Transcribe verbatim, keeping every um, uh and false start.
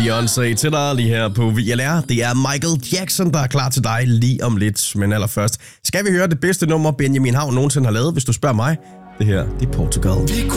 Beyoncé til dig lige her på V L R. Det er Michael Jackson, der er klar til dig lige om lidt. Men allerførst skal vi høre det bedste nummer, Benjamin Hav nogensinde har lavet, hvis du spørger mig. Det her, det er Portugal.